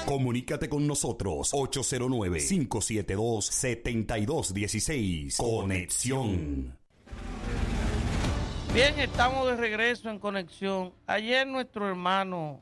Comunícate con nosotros 809-572-7216. Conexión. Bien, estamos de regreso en Conexión. Ayer nuestro hermano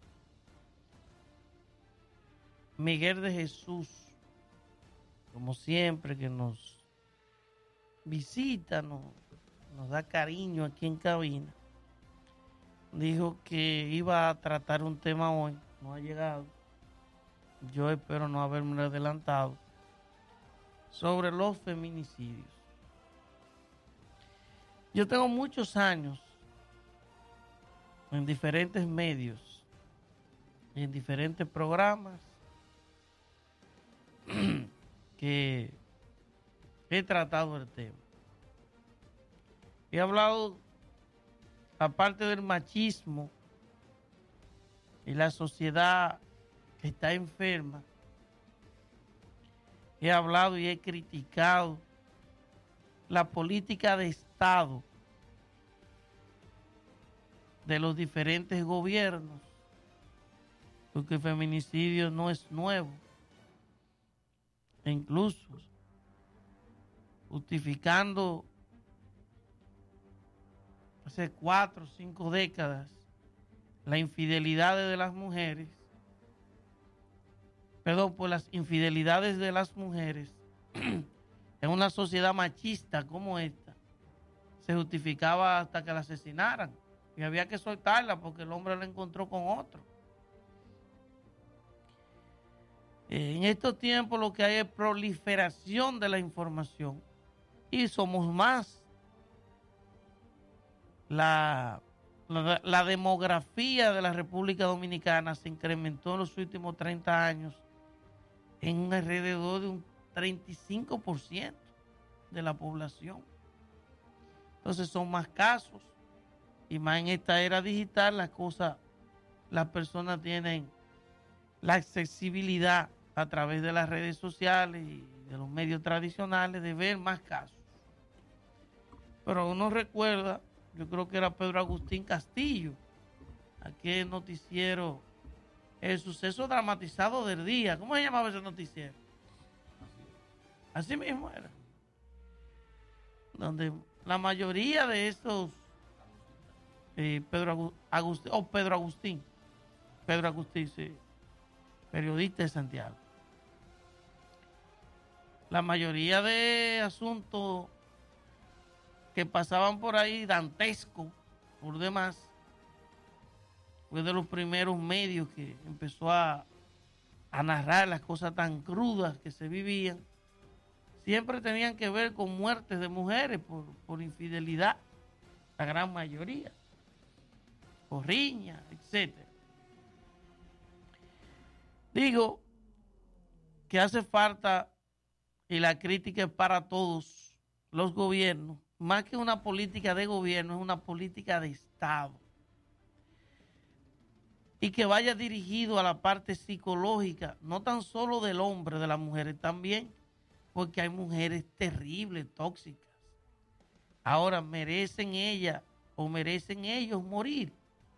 Miguel de Jesús, como siempre que nos visita, nos da cariño aquí en cabina, dijo que iba a tratar un tema hoy, no ha llegado. Yo espero no haberme adelantado, sobre los feminicidios. Yo tengo muchos años en diferentes medios y en diferentes programas que he tratado el tema. He hablado, aparte del machismo y la sociedad que está enferma, he hablado y he criticado la política de Estado de los diferentes gobiernos, porque el feminicidio no es nuevo, e incluso justificando hace 4 o 5 décadas la infidelidad de las mujeres, por las infidelidades de las mujeres en una sociedad machista como esta, se justificaba hasta que la asesinaran y había que soltarla porque el hombre la encontró con otro. En estos tiempos lo que hay es proliferación de la información y somos más. La demografía de la República Dominicana se incrementó en los últimos 30 años en un alrededor de un 35% de la población. Entonces son más casos y más en esta era digital las personas tienen la accesibilidad a través de las redes sociales y de los medios tradicionales de ver más casos. Pero uno recuerda, yo creo que era Pedro Agustín Castillo, aquel noticiero, el suceso dramatizado del día. ¿Cómo se llamaba ese noticiero? Así mismo era. Donde la mayoría de estos Pedro Agustín, sí, periodista de Santiago. La mayoría de asuntos que pasaban por ahí, dantesco, por demás, fue de los primeros medios que empezó a narrar las cosas tan crudas que se vivían. Siempre tenían que ver con muertes de mujeres por infidelidad, la gran mayoría, por riña, etc. Digo que hace falta, y la crítica es para todos los gobiernos, más que una política de gobierno, es una política de Estado. Y que vaya dirigido a la parte psicológica, no tan solo del hombre, de las mujeres también, porque hay mujeres terribles, tóxicas. Ahora, ¿merecen ellas o merecen ellos morir?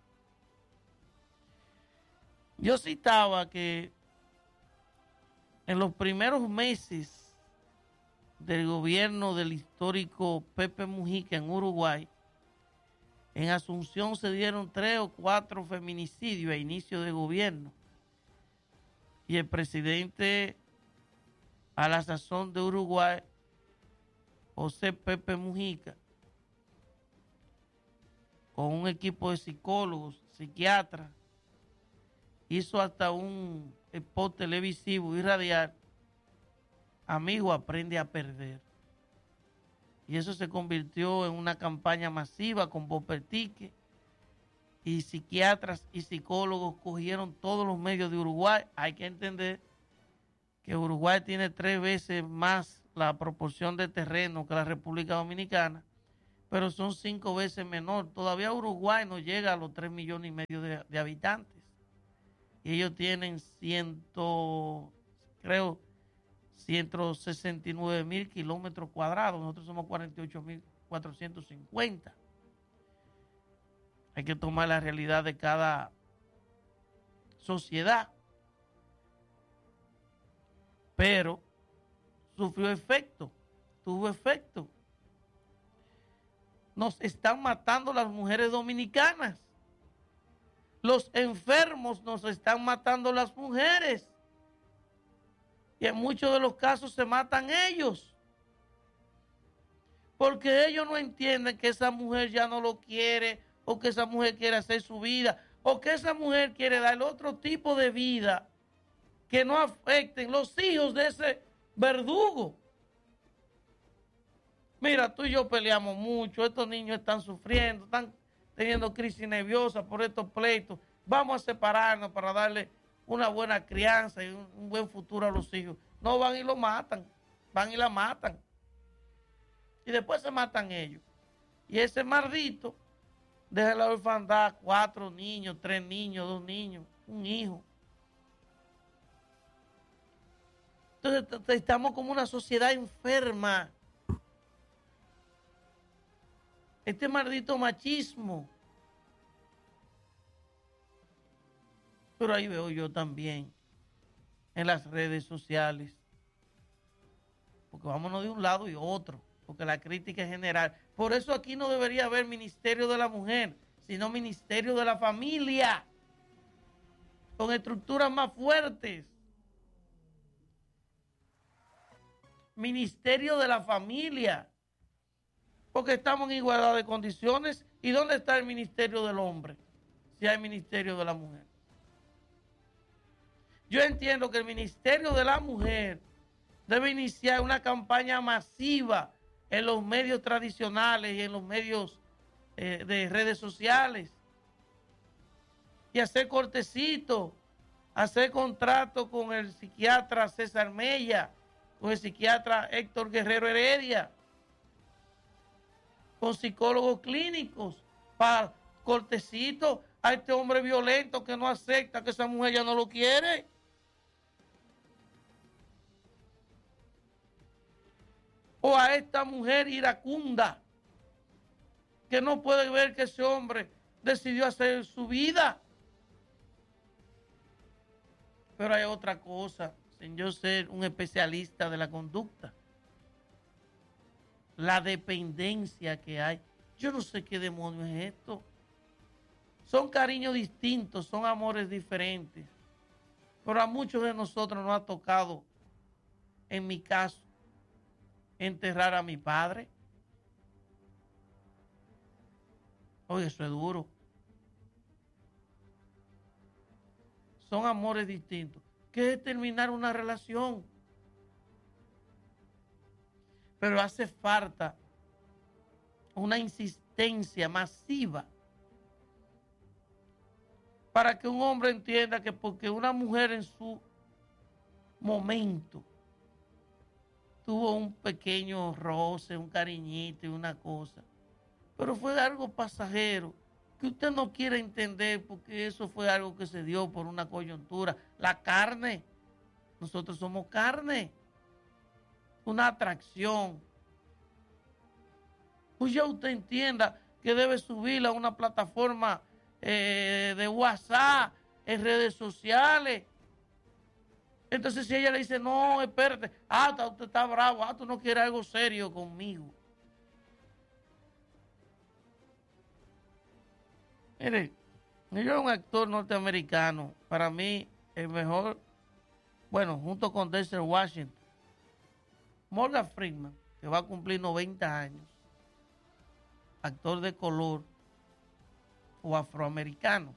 Yo citaba que en los primeros meses del gobierno del histórico Pepe Mujica en Uruguay, en Asunción se dieron 3 o 4 feminicidios a inicio de gobierno. Y el presidente a la sazón de Uruguay, José Pepe Mujica, con un equipo de psicólogos, psiquiatras, hizo hasta un spot televisivo y radial: amigo, aprende a perder. Y eso se convirtió en una campaña masiva con Bopertique, y psiquiatras y psicólogos cogieron todos los medios de Uruguay. Hay que entender que Uruguay tiene 3 veces más la proporción de terreno que la República Dominicana, pero son 5 veces menor. Todavía Uruguay no llega a los 3,5 millones de habitantes. Y ellos tienen 169,000 kilómetros cuadrados. Nosotros somos 48,450. Hay que tomar la realidad de cada sociedad. pero sufrió efecto, tuvo efecto. Nos están matando las mujeres dominicanas. Los enfermos nos están matando las mujeres. Y en muchos de los casos se matan ellos. Porque ellos no entienden que esa mujer ya no lo quiere, o que esa mujer quiere hacer su vida, o que esa mujer quiere darle otro tipo de vida que no afecten los hijos de ese verdugo. Mira, tú y yo peleamos mucho, estos niños están sufriendo, están teniendo crisis nerviosa por estos pleitos. Vamos a separarnos para darle una buena crianza y un buen futuro a los hijos. No, van y lo matan, van y la matan. Y después se matan ellos. Y ese maldito deja la orfandad, 4 niños, 3 niños, 2 niños, un hijo. Entonces estamos como una sociedad enferma. Este maldito machismo. Pero ahí veo yo también en las redes sociales. Porque vámonos de un lado y otro. Porque la crítica es general. Por eso aquí no debería haber Ministerio de la Mujer, sino Ministerio de la Familia. Con estructuras más fuertes. Ministerio de la Familia. Porque estamos en igualdad de condiciones. ¿Y dónde está el Ministerio del Hombre? Si hay Ministerio de la Mujer. Yo entiendo que el Ministerio de la Mujer debe iniciar una campaña masiva en los medios tradicionales y en los medios de redes sociales. Y hacer cortecitos, hacer contrato con el psiquiatra César Mella, con el psiquiatra Héctor Guerrero Heredia, con psicólogos clínicos, para cortecitos a este hombre violento que no acepta que esa mujer ya no lo quiere. O a esta mujer iracunda que no puede ver que ese hombre decidió hacer su vida. Pero hay otra cosa, sin yo ser un especialista de la conducta. La dependencia que hay. Yo no sé qué demonio es esto. Son cariños distintos, son amores diferentes. Pero a muchos de nosotros nos ha tocado, en mi caso, enterrar a mi padre. Oye, eso es duro. Son amores distintos. ¿Qué es terminar una relación? Pero hace falta una insistencia masiva para que un hombre entienda que porque una mujer en su momento tuvo un pequeño roce, un cariñito y una cosa, pero fue algo pasajero, que usted no quiere entender porque eso fue algo que se dio por una coyuntura. La carne, nosotros somos carne, una atracción. Pues ya usted entienda que debe subirla a una plataforma de WhatsApp, en redes sociales. Entonces si ella le dice, no, espérate, usted está bravo, tú no quieres algo serio conmigo. Mire, yo soy un actor norteamericano, para mí el mejor, bueno, junto con Denzel Washington, Morgan Freeman, que va a cumplir 90 años, actor de color o afroamericano.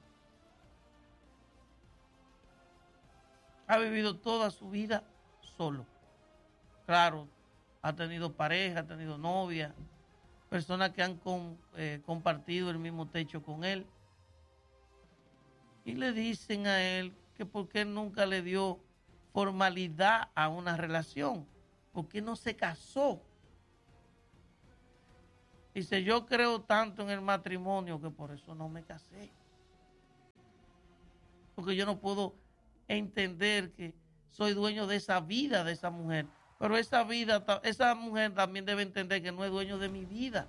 Ha vivido toda su vida solo. Claro, ha tenido pareja, ha tenido novia, personas que han compartido el mismo techo con él. Y le dicen a él que por qué nunca le dio formalidad a una relación, por qué no se casó. Dice, yo creo tanto en el matrimonio que por eso no me casé. Porque yo no puedo entender que soy dueño de esa vida de esa mujer. Pero esa mujer también debe entender que no es dueño de mi vida.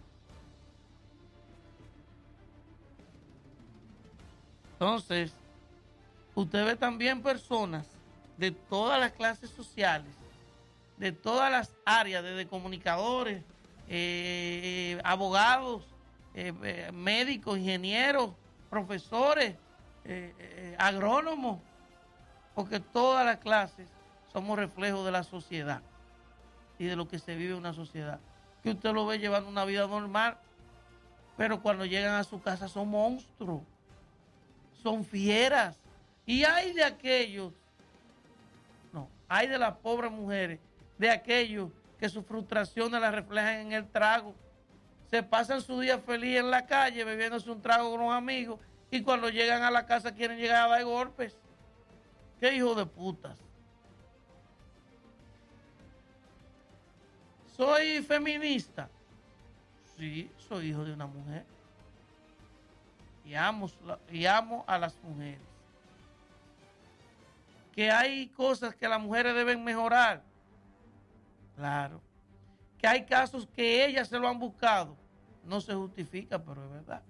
Entonces, usted ve también personas de todas las clases sociales, de todas las áreas, desde comunicadores, abogados, médicos, ingenieros, profesores, agrónomos, porque todas las clases somos reflejos de la sociedad y de lo que se vive en una sociedad. Que usted lo ve llevando una vida normal, pero cuando llegan a su casa son monstruos, son fieras. Y hay de aquellos, no, hay de las pobres mujeres, de aquellos que sus frustraciones las reflejan en el trago. Se pasan su día feliz en la calle bebiéndose un trago con los amigos y cuando llegan a la casa quieren llegar a dar golpes. ¡Qué hijo de putas! ¿Soy feminista? Sí, soy hijo de una mujer. Y amo a las mujeres. Que hay cosas que las mujeres deben mejorar. Claro. Que hay casos que ellas se lo han buscado. No se justifica, pero es verdad.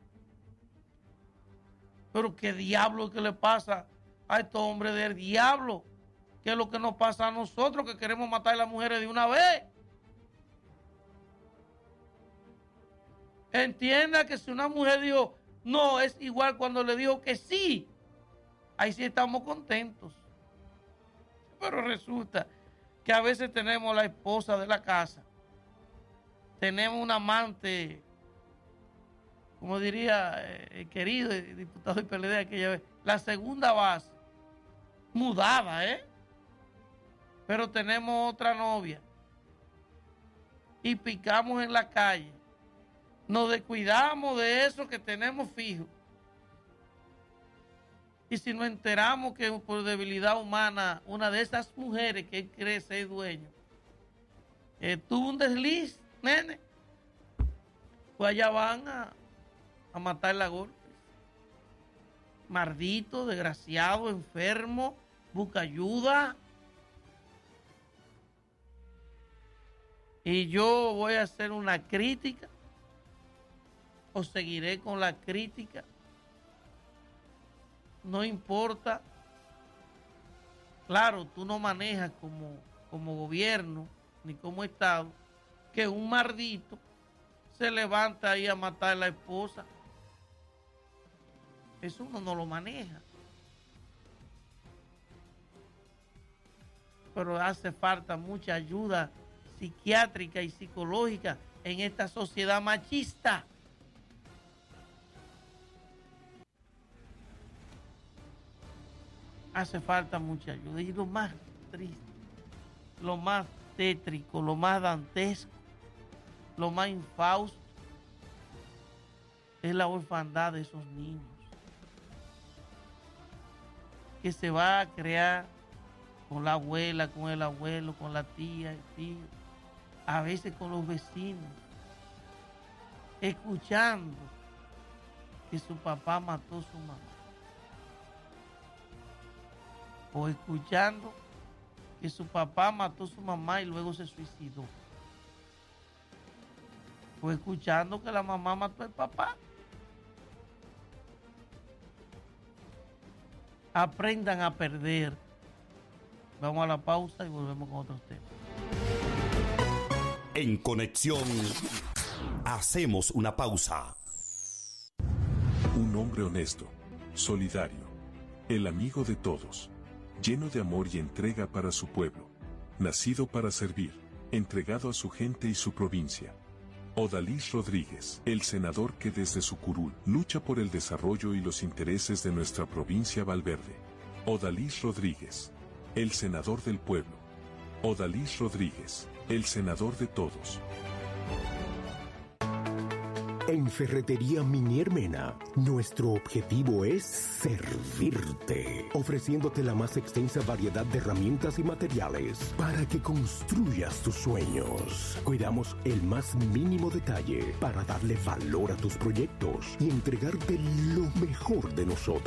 Pero qué diablo que le pasa a estos hombres del diablo. ¿Qué es lo que nos pasa a nosotros que queremos matar a las mujeres de una vez? Entienda que si una mujer dijo no, es igual cuando le dijo que sí. Ahí sí estamos contentos. Pero resulta que a veces tenemos la esposa de la casa. Tenemos un amante, como diría el querido diputado del PLD aquella vez, la segunda base, mudada, pero tenemos otra novia y picamos en la calle. Nos descuidamos de eso que tenemos fijo. Y si nos enteramos que por debilidad humana, una de esas mujeres que él cree ser dueño, tuvo un desliz, nene, pues allá van a matarla a golpes. Maldito, desgraciado, enfermo, busca ayuda. Y yo voy a hacer una crítica, o seguiré con la crítica. No importa. Claro, tú no manejas como gobierno ni como Estado que un maldito se levanta ahí a matar a la esposa. Eso uno no lo maneja. Pero hace falta mucha ayuda psiquiátrica y psicológica en esta sociedad machista. Hace falta mucha ayuda. Y lo más triste, lo más tétrico, lo más dantesco, lo más infausto es la orfandad de esos niños que se va a crear con la abuela, con el abuelo, con la tía, el tío, a veces con los vecinos, escuchando que su papá mató a su mamá, o escuchando que su papá mató a su mamá y luego se suicidó, o escuchando que la mamá mató al papá. Aprendan a perder. Vamos a la pausa y volvemos con otros temas. En Conexión, hacemos una pausa. Un hombre honesto, solidario, el amigo de todos, lleno de amor y entrega para su pueblo, nacido para servir, entregado a su gente y su provincia. Odalis Rodríguez, el senador que desde su curul lucha por el desarrollo y los intereses de nuestra provincia Valverde. Odalis Rodríguez, el senador del pueblo. Odalis Rodríguez, el senador de todos. En Ferretería Minier Mena, nuestro objetivo es servirte, ofreciéndote la más extensa variedad de herramientas y materiales para que construyas tus sueños. Cuidamos el más mínimo detalle para darle valor a tus proyectos y entregarte lo mejor de nosotros.